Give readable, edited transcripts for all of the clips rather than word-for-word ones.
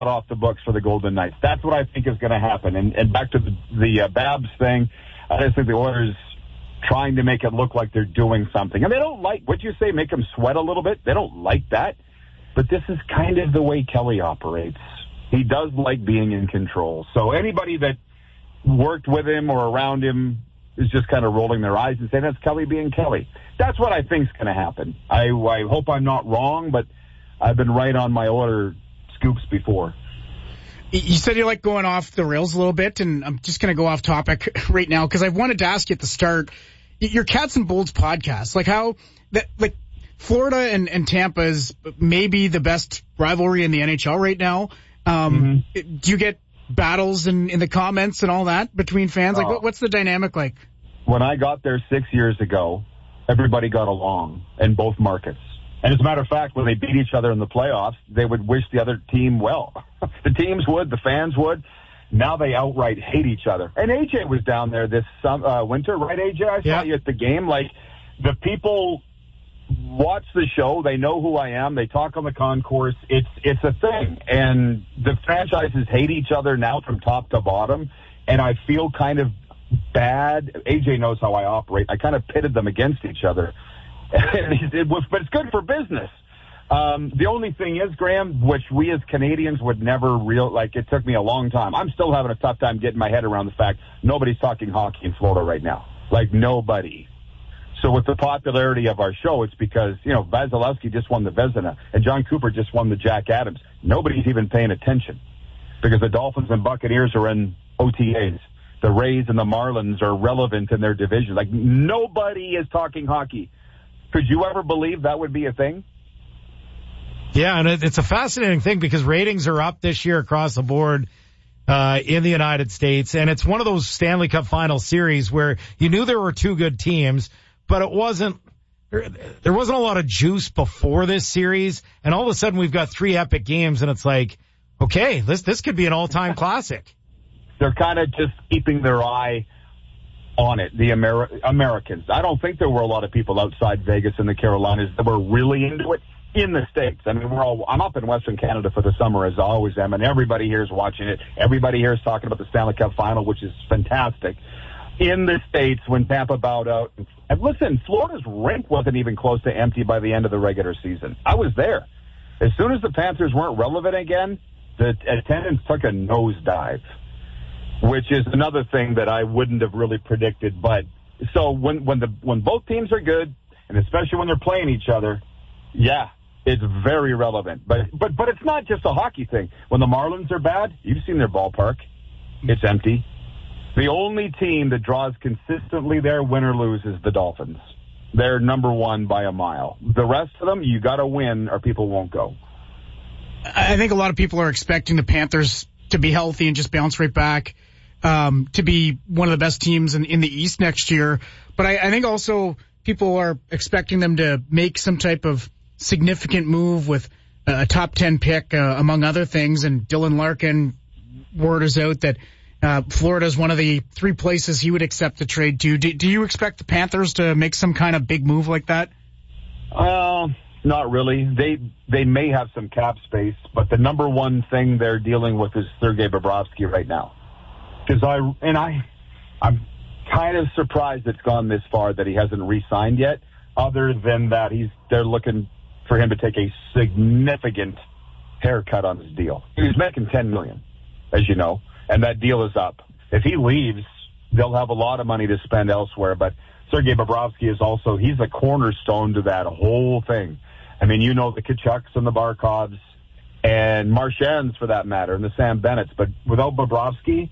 off the books for the Golden Knights. That's what I think is going to happen. And back to the Babs thing, I just think the Oilers trying to make it look like they're doing something. And they don't like, what'd you say, make them sweat a little bit? They don't like that. But this is kind of the way Kelly operates. He does like being in control. So anybody that worked with him or around him is just kind of rolling their eyes and saying, that's Kelly being Kelly. That's what I think is going to happen. I hope I'm not wrong, but I've been right on my Oiler scoops before. You said you like going off the rails a little bit, and I'm just going to go off topic right now because I wanted to ask you at the start, your Cats and Bolts podcast, like how that, like Florida and Tampa is maybe the best rivalry in the NHL right now. Do you get battles in the comments and all that between fans? Like, what's the dynamic like? When I got there 6 years ago, everybody got along in both markets. And as a matter of fact, when they beat each other in the playoffs, they would wish the other team well. The teams would, the fans would. Now they outright hate each other. And AJ was down there this winter, right, AJ? I saw you at the game. Like, the people watch the show. They know who I am. They talk on the concourse. It's a thing. And the franchises hate each other now from top to bottom. And I feel kind of bad. AJ knows how I operate. I kind of pitted them against each other. But it's good for business. The only thing is, Graham, which we as Canadians would never it took me a long time. I'm still having a tough time getting my head around the fact nobody's talking hockey in Florida right now. Like, nobody. So with the popularity of our show, it's because, Vasilevsky just won the Vezina and John Cooper just won the Jack Adams. Nobody's even paying attention because the Dolphins and Buccaneers are in OTAs. The Rays and the Marlins are relevant in their division. Like, nobody is talking hockey. Could you ever believe that would be a thing? Yeah, and it's a fascinating thing because ratings are up this year across the board in the United States, and it's one of those Stanley Cup Final Series where you knew there were two good teams, but there wasn't a lot of juice before this series, and all of a sudden we've got three epic games, and it's like, okay, this could be an all-time classic. They're kind of just keeping their eye on it, the Americans. I don't think there were a lot of people outside Vegas and the Carolinas that were really into it in the States. I mean, I'm up in Western Canada for the summer, as I always am, and everybody here is watching it. Everybody here is talking about the Stanley Cup Final, which is fantastic. In the States, when Tampa bowed out, and listen, Florida's rink wasn't even close to empty by the end of the regular season. I was there. As soon as the Panthers weren't relevant again, the attendance took a nosedive, which is another thing that I wouldn't have really predicted. But so when both teams are good, and especially when they're playing each other, yeah, it's very relevant. But it's not just a hockey thing. When the Marlins are bad, you've seen their ballpark. It's empty. The only team that draws consistently there, win or lose, is the Dolphins. They're number one by a mile. The rest of them, you got to win or people won't go. I think a lot of people are expecting the Panthers to be healthy and just bounce right back, to be one of the best teams in the East next year. But I think also people are expecting them to make some type of significant move with a top 10 pick, among other things. And Dylan Larkin, word is out that Florida is one of the three places he would accept the trade to. Do you expect the Panthers to make some kind of big move like that? Not really. They may have some cap space, but the number one thing they're dealing with is Sergei Bobrovsky right now. Because I'm kind of surprised it's gone this far that he hasn't re-signed yet. Other than that, they're looking for him to take a significant haircut on his deal. He's making $10 million, as you know, and that deal is up. If he leaves, they'll have a lot of money to spend elsewhere. But Sergei Bobrovsky he's a cornerstone to that whole thing. I mean, you know, the Kachucks and the Barkovs and Marchands, for that matter, and the Sam Bennetts. But without Bobrovsky,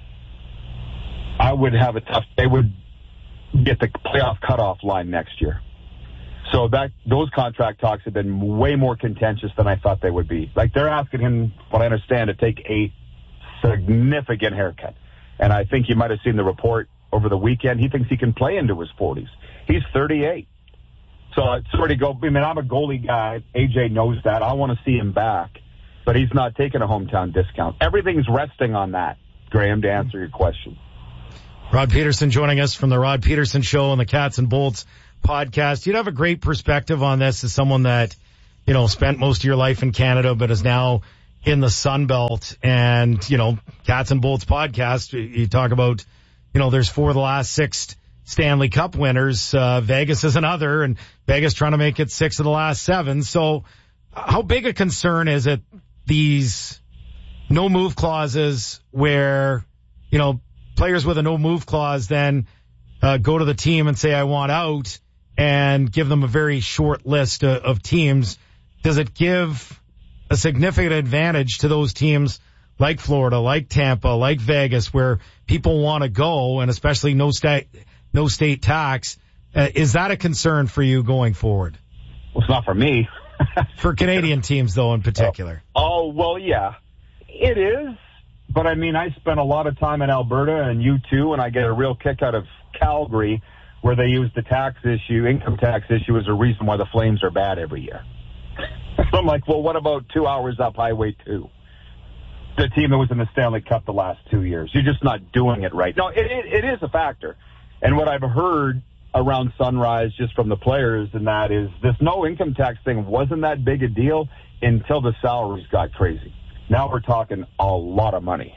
I would have they would get the playoff cutoff line next year. So those contract talks have been way more contentious than I thought they would be. Like, they're asking him, what I understand, to take a significant haircut. And I think you might have seen the report over the weekend. He thinks he can play into his 40s. He's 38. So it's sort of I'm a goalie guy. AJ knows that. I want to see him back. But he's not taking a hometown discount. Everything's resting on that, Graham, to answer your question. Rod Peterson joining us from the Rod Peterson Show on the Cats and Bolts podcast. You'd have a great perspective on this as someone that, spent most of your life in Canada, but is now, in the Sun Belt. And, Cats and Bolts podcast, you talk about, there's 4 of the last 6 Stanley Cup winners. Vegas is another, and Vegas trying to make it 6 of the last 7. So how big a concern is it, these no move clauses where, players with a no move clause then go to the team and say, I want out, and give them a very short list of teams? Does it give a significant advantage to those teams like Florida, like Tampa, like Vegas, where people want to go, and especially no state tax? Is that a concern for you going forward? Well, it's not for me. For Canadian teams, though, in particular. Well, yeah, it is. But, I spent a lot of time in Alberta, and you too, and I get a real kick out of Calgary, where they use the income tax issue, as a reason why the Flames are bad every year. So I'm like, well, what about 2 hours up Highway 2? The team that was in the Stanley Cup the last 2 years. You're just not doing it right. No, it is a factor. And what I've heard around Sunrise, just from the players, and that is this no income tax thing wasn't that big a deal until the salaries got crazy. Now we're talking a lot of money.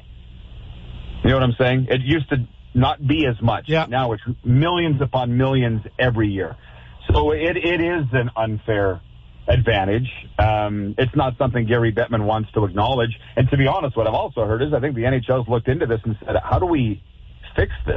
You know what I'm saying? It used to not be as much. Yeah. Now it's millions upon millions every year. So it is an unfair advantage. It's not something Gary Bettman wants to acknowledge. And to be honest, what I've also heard is I think the NHL's looked into this and said, how do we fix this?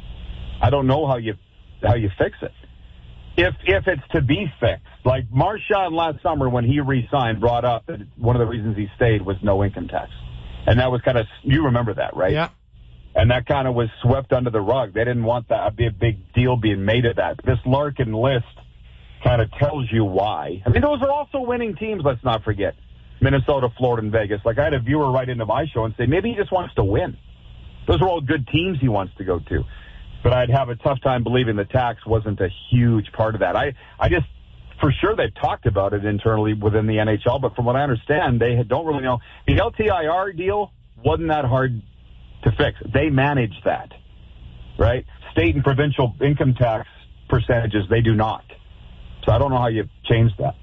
I don't know how you fix it. If it's to be fixed, like Marchand last summer when he re-signed brought up that one of the reasons he stayed was no income tax. And that was you remember that, right? Yeah. And that kind of was swept under the rug. They didn't want that be a big deal being made of that. This Larkin list kind of tells you why. Those are also winning teams, let's not forget. Minnesota, Florida, and Vegas. Like, I had a viewer write into my show and say, maybe he just wants to win. Those are all good teams he wants to go to. But I'd have a tough time believing the tax wasn't a huge part of that. I just, for sure, they've talked about it internally within the NHL, but from what I understand, they don't really know. The LTIR deal wasn't that hard to fix. They manage that, right? State and provincial income tax percentages, they do not. So I don't know how you change that.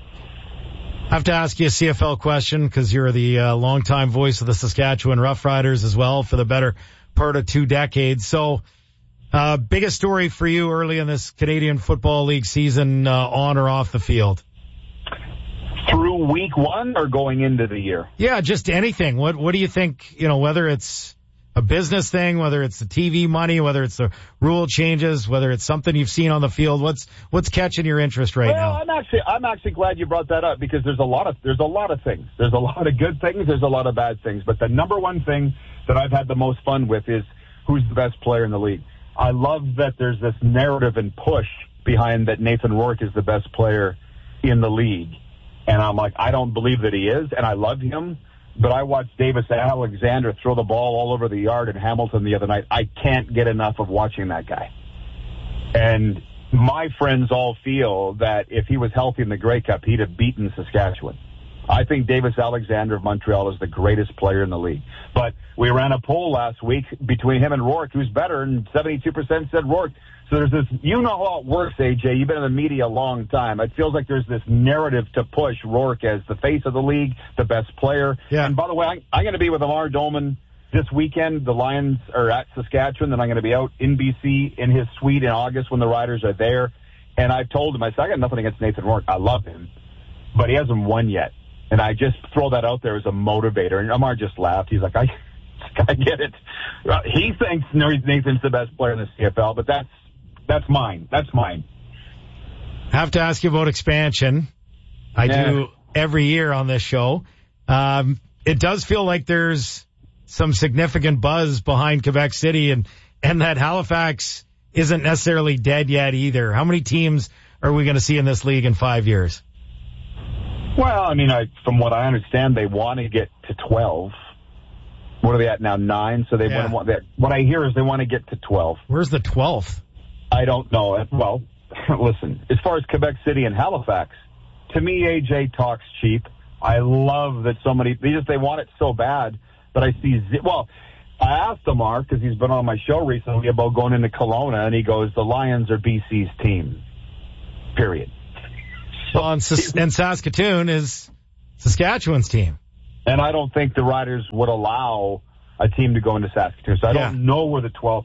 I have to ask you a CFL question because you're the longtime voice of the Saskatchewan Roughriders as well for the better part of 2 decades. So, biggest story for you early in this Canadian Football League season, on or off the field? Through week 1 or going into the year? Yeah, just anything. What do you think, whether it's a business thing, whether it's the TV money, whether it's the rule changes, whether it's something you've seen on the field, what's catching your interest right now? I'm actually glad you brought that up because there's a lot of things. There's a lot of good things, there's a lot of bad things, but the number one thing that I've had the most fun with is who's the best player in the league. I love that there's this narrative and push behind that Nathan Rourke is the best player in the league. And I'm like, I don't believe that he is, and I love him. But I watched Davis Alexander throw the ball all over the yard in Hamilton the other night. I can't get enough of watching that guy. And my friends all feel that if he was healthy in the Grey Cup, he'd have beaten Saskatchewan. I think Davis Alexander of Montreal is the greatest player in the league. But we ran a poll last week between him and Rourke, who's better, and 72% said Rourke. So there's this, you know how it works, AJ. You've been in the media a long time. It feels like there's this narrative to push Rourke as the face of the league, the best player. Yeah. And by the way, I'm going to be with Amar Dolman this weekend. The Lions are at Saskatchewan, then I'm going to be out in BC in his suite in August when the Riders are there. And I've told him, I said, I got nothing against Nathan Rourke. I love him, but he hasn't won yet. And I just throw that out there as a motivator. And Amar just laughed. He's like, I get it. He thinks Nathan's the best player in the CFL, but that's mine. That's mine. I have to ask you about expansion. I do every year on this show. It does feel like there's some significant buzz behind Quebec City and that Halifax isn't necessarily dead yet either. How many teams are we going to see in this league in 5 years? Well, I mean, from what I understand, they want to get to 12. What are they at now? 9? So they want that. What I hear is they want to get to 12. Where's the 12th? I don't know. Well, listen, as far as Quebec City and Halifax, to me, AJ talks cheap. I love that so many, they want it so bad, but I see, I asked Amar, because he's been on my show recently, about going into Kelowna, and he goes, the Lions are BC's team, period. Well, and Saskatoon is Saskatchewan's team. And I don't think the Riders would allow a team to go into Saskatoon. So I don't know where the 12th.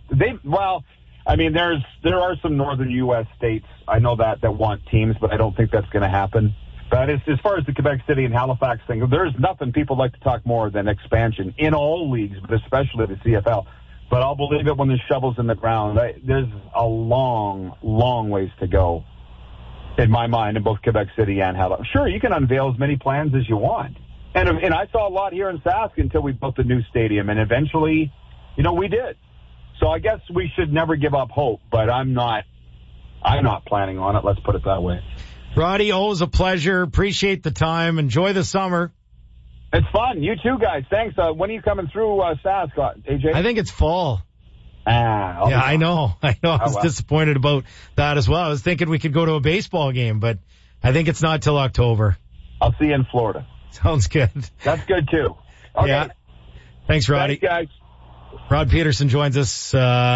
There are some northern U.S. states, I know that want teams, but I don't think that's going to happen. But as far as the Quebec City and Halifax thing, there's nothing people like to talk more than expansion in all leagues, but especially the CFL. But I'll believe it when the shovel's in the ground. There's a long, long ways to go, in my mind, in both Quebec City and Halifax. Sure, you can unveil as many plans as you want. And I saw a lot here in Sask until we built the new stadium, and eventually, we did. So I guess we should never give up hope, but I'm not planning on it, let's put it that way. Roddy, always a pleasure. Appreciate the time. Enjoy the summer. It's fun. You too, guys. Thanks. When are you coming through Sask, AJ? I think it's fall. Yeah, I know. I was disappointed about that as well. I was thinking we could go to a baseball game, but I think it's not till October. I'll see you in Florida. Sounds good. That's good, too. Okay. Yeah. Thanks, Roddy. Thanks, guys. Rod Peterson joins us.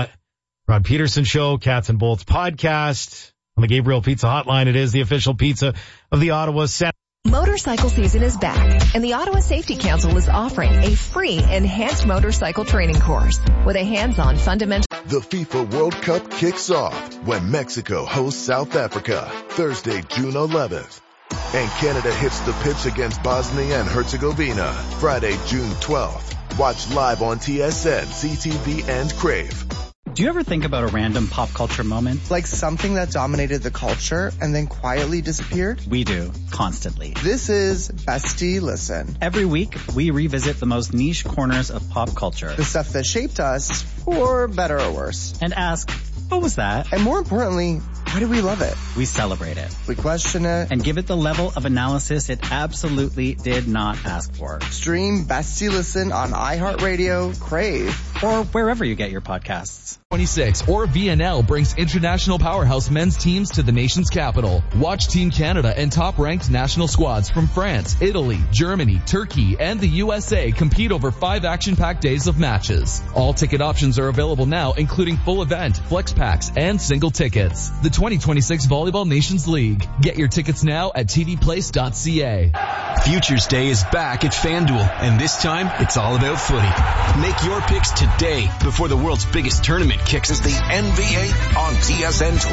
Rod Peterson Show, Cats and Bolts podcast on the Gabriel Pizza Hotline. It is the official pizza of the Ottawa Senators. Motorcycle season is back, and the Ottawa Safety Council is offering a free enhanced motorcycle training course with a hands-on fundamental. The FIFA World Cup kicks off when Mexico hosts South Africa Thursday, June 11th. And Canada hits the pitch against Bosnia and Herzegovina Friday, June 12th. Watch live on TSN, CTV, and Crave. Do you ever think about a random pop culture moment? Like something that dominated the culture and then quietly disappeared? We do, constantly. This is Bestie Listen. Every week, we revisit the most niche corners of pop culture. The stuff that shaped us, for better or worse. And ask, what was that? And more importantly, why do we love it? We celebrate it. We question it. And give it the level of analysis it absolutely did not ask for. Stream Bestie Listen on iHeartRadio, Crave, or wherever you get your podcasts. 26 or VNL brings international powerhouse men's teams to the nation's capital. Watch Team Canada and top-ranked national squads from France, Italy, Germany, Turkey, and the USA compete over 5 action-packed days of matches. All ticket options are available now, including full event, flex packs, and single tickets. The 2026 Volleyball Nations League. Get your tickets now at tvplace.ca. Futures Day is back at FanDuel, and this time it's all about footy. Make your picks today before the world's biggest tournament kicks. Is the NBA on TSN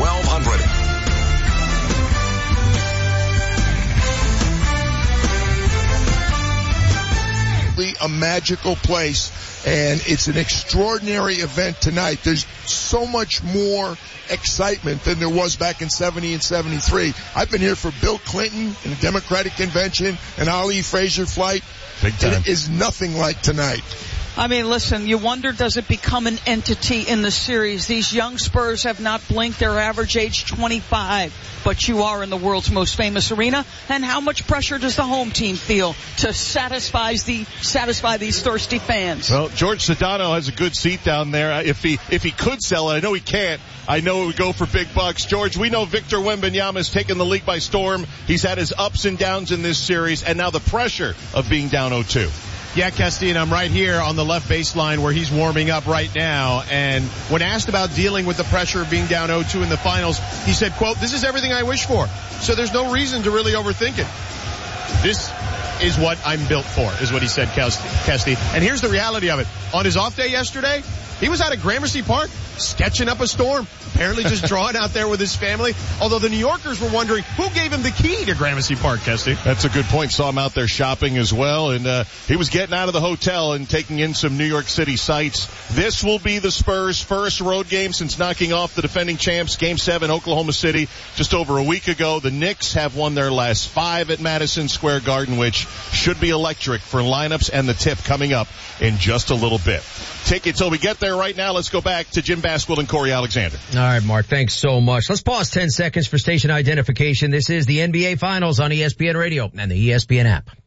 1200. A magical place, and it's an extraordinary event tonight. There's so much more excitement than there was back in 70 and 73. I've been here for Bill Clinton and the Democratic Convention and Ali Fraser flight. Big time. It is nothing like tonight. I mean, listen, you wonder, does it become an entity in the series? These young Spurs have not blinked. Their average age 25. But you are in the world's most famous arena. And how much pressure does the home team feel to satisfy these thirsty fans? Well, George Sedano has a good seat down there. If he could sell it, I know he can't. I know it would go for big bucks. George, we know Victor Wembanyama has taken the league by storm. He's had his ups and downs in this series, and now the pressure of being down 0-2. Yeah, Kesty, and I'm right here on the left baseline where he's warming up right now. And when asked about dealing with the pressure of being down 0-2 in the finals, he said, quote, "This is everything I wish for. So there's no reason to really overthink it. This is what I'm built for," is what he said, Kesty. And here's the reality of it. On his off day yesterday, he was out at Gramercy Park sketching up a storm, apparently just drawing out there with his family. Although the New Yorkers were wondering who gave him the key to Gramercy Park, Kesty. That's a good point. Saw him out there shopping as well, and he was getting out of the hotel and taking in some New York City sights. This will be the Spurs' first road game since knocking off the defending champs, Game 7, Oklahoma City, just over a week ago. The Knicks have won their last 5 at Madison Square Garden, which should be electric for lineups and the tip coming up in just a little bit. Tickets till we get there right now. Let's go back to Jim Basquill and Corey Alexander. All right, Mark, thanks so much. Let's pause 10 seconds for station identification. This is the NBA Finals on ESPN Radio and the ESPN app.